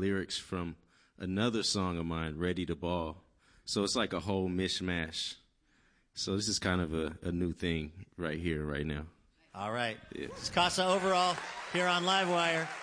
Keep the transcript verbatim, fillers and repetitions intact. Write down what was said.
lyrics from another song of mine, Ready to Ball. So it's like a whole mishmash. So this is kind of a, a new thing right here, right now. All right. Yeah. It's Casa Overall here on Livewire.